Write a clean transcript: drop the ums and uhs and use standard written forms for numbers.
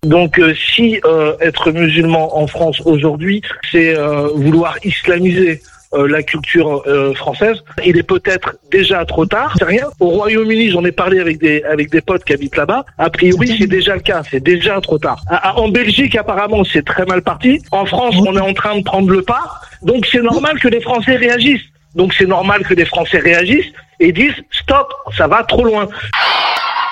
Donc si être musulman en France aujourd'hui, c'est vouloir islamiser la culture française, il est peut-être déjà trop tard, c'est rien. Au Royaume-Uni, j'en ai parlé avec des potes qui habitent là-bas, a priori c'est déjà le cas, c'est déjà trop tard. En Belgique apparemment c'est très mal parti, en France on est en train de prendre le pas, donc c'est normal que les Français réagissent. Et disent stop, ça va trop loin.